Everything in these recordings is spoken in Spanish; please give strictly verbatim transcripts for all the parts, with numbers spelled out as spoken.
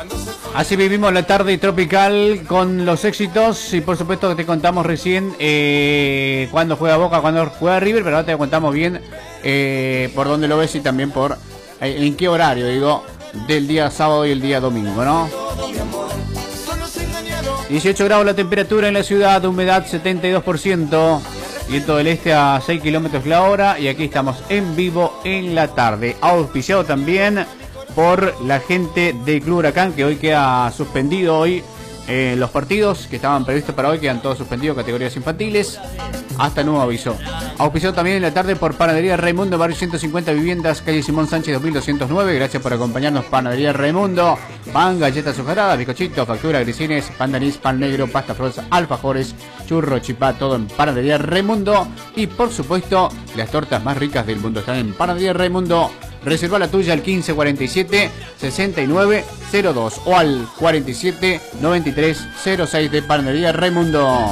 Así vivimos la tarde tropical con los éxitos y por supuesto que te contamos recién eh, cuando juega Boca, cuando juega River, pero ahora te contamos bien eh, por dónde lo ves y también por eh, en qué horario, digo, del día sábado y el día domingo, ¿no? dieciocho grados la temperatura en la ciudad, humedad setenta y dos por ciento, viento del este a seis kilómetros la hora y aquí estamos en vivo en la tarde, auspiciado también por la gente del Club Huracán, que hoy queda suspendido hoy eh, los partidos que estaban previstos para hoy, quedan todos suspendidos, categorías infantiles, hasta nuevo aviso. Auspiciado también en la tarde por Panadería Raimundo, barrio ciento cincuenta Viviendas, calle Simón Sánchez dos mil doscientos nueve. Gracias por acompañarnos, Panadería Raimundo. Pan, galletas azucaradas, bizcochitos, factura, grisines, pan de anís, pan negro, pasta frosa, alfajores, churro, chipá, todo en Panadería Raimundo. Y por supuesto, las tortas más ricas del mundo están en Panadería Raimundo. Reserva la tuya al quince cuarenta y siete sesenta y nueve cero dos o al cuarenta y siete noventa y tres cero seis de Panadería Raimundo.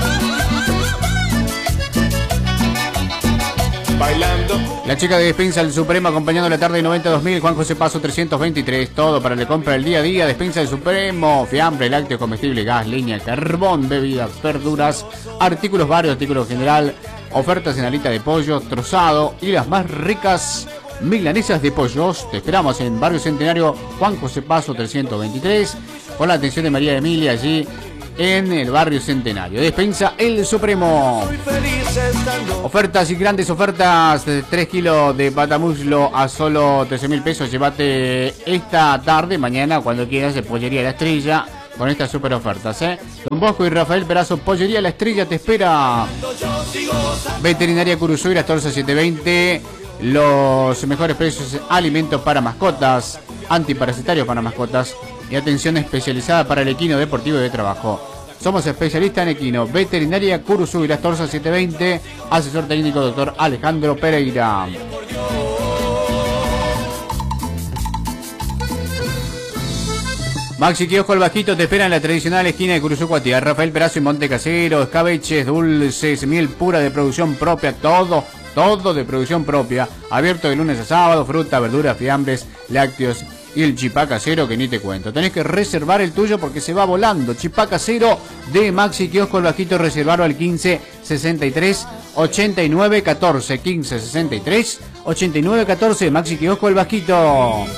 Bailando. La chica de Despensa del Supremo acompañando la tarde de noventa dos mil, Juan José Paso trescientos veintitrés. Todo para la compra del día a día. Despensa del Supremo, fiambre, lácteos, comestible, gas, leña, carbón, bebidas, verduras, artículos varios, artículos general, ofertas en alita de pollo, trozado y las más ricas milanesas de pollos. Te esperamos en Barrio Centenario, Juan José Paso trescientos veintitrés, con la atención de María Emilia allí en el Barrio Centenario. Despensa El Supremo. Ofertas y grandes ofertas de tres kilos de patamuslo a solo trece mil pesos. Llévate esta tarde, mañana, cuando quieras, de Pollería La Estrella con estas super ofertas, ¿eh? Don Bosco y Rafael Perazo, Pollería La Estrella te espera. Veterinaria Curuzú, Astorza setecientos veinte. Los mejores precios, alimentos para mascotas, antiparasitarios para mascotas y atención especializada para el equino deportivo y de trabajo. Somos especialistas en equino. Veterinaria Curuzú, Astorza setecientos veinte. Asesor técnico doctor Alejandro Pereira. Maxi Kiosco El Bajito te espera en la tradicional esquina de Curuzú Cuatía. Rafael Perazo y Monte Casero, escabeches, dulces, miel pura de producción propia, todo, todo de producción propia. Abierto de lunes a sábado, fruta, verduras, fiambres, lácteos y el chipá casero que ni te cuento. Tenés que reservar el tuyo porque se va volando. Chipá casero de Maxi Kiosco El Bajito, reservarlo al quince sesenta y tres ochenta y nueve catorce. quince sesenta y tres ochenta y nueve catorce, Maxi Kiosco El Bajito.